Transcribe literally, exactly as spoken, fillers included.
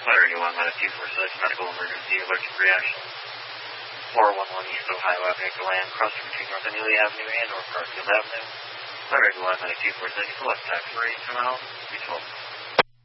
Flight one Meta two four six, medical emergency, allergic reaction. four one one East Ohio Avenue to land, crossing between North Amelia Avenue and North Garfield Avenue. Flight one Meta two four six, select taxi three, come out, three twelve.